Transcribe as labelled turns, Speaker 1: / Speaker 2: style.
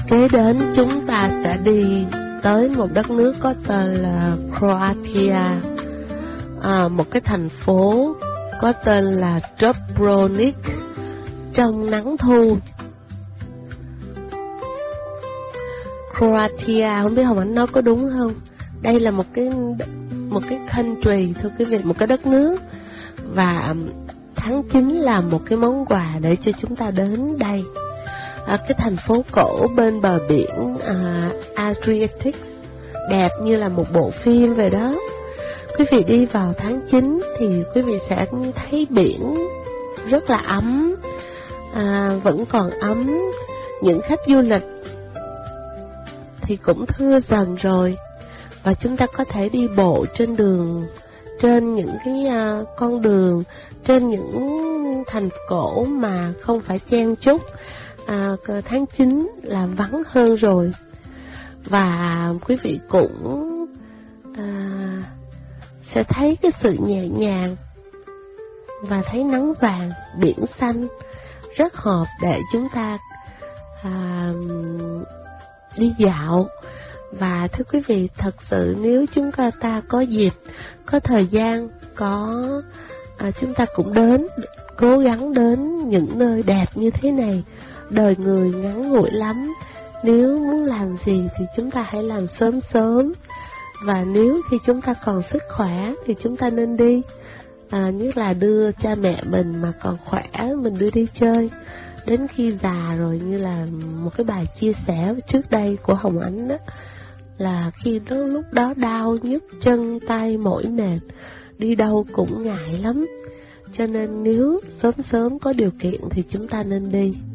Speaker 1: Kế đến chúng ta sẽ đi tới một đất nước có tên là Croatia, một cái thành phố có tên là Dubrovnik trong nắng thu. Croatia, không biết Hồng Ánh nói có đúng không? Đây là một cái country, thưa quý vị, một cái đất nước. Và tháng 9 là một cái món quà để cho chúng ta đến đây. Cái thành phố cổ bên bờ biển Adriatic, đẹp như là một bộ phim về đó. Quý vị đi vào tháng 9 thì quý vị sẽ thấy biển rất là ấm, vẫn còn ấm. Những khách du lịch thì cũng thưa dần rồi, và chúng ta có thể đi bộ trên đường, trên những cái con đường, trên những thành cổ mà không phải chen chúc. Tháng 9 là vắng hơn rồi. Và quý vị cũng sẽ thấy cái sự nhẹ nhàng và thấy nắng vàng, biển xanh, rất hợp để chúng ta đi dạo. Và thưa quý vị, thật sự nếu chúng ta có dịp, có thời gian, chúng ta cũng cố gắng đến những nơi đẹp như thế này. Đời người ngắn ngủi lắm, nếu muốn làm gì thì chúng ta hãy làm sớm sớm. Và nếu khi chúng ta còn sức khỏe thì chúng ta nên đi, nhất là đưa cha mẹ mình mà còn khỏe, mình đưa đi chơi. Đến khi già rồi, như là một cái bài chia sẻ trước đây của Hồng Ánh đó, là khi đó lúc đó đau nhức chân tay mỏi mệt, đi đâu cũng ngại lắm. Cho nên nếu sớm sớm có điều kiện thì chúng ta nên đi.